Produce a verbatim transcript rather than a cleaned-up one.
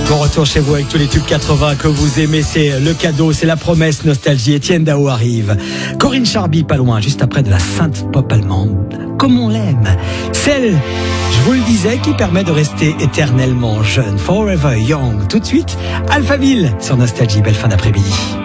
Bon retour chez vous avec tous les tubes quatre-vingts que vous aimez, c'est le cadeau, c'est la promesse nostalgie. Étienne Dao arrive. Corinne Charby pas loin, juste après de la sainte pop allemande. Comme on l'aime. Celle, je vous le disais, qui permet de rester éternellement jeune. Forever Young. Tout de suite, Alphaville sur Nostalgie. Belle fin d'après-midi.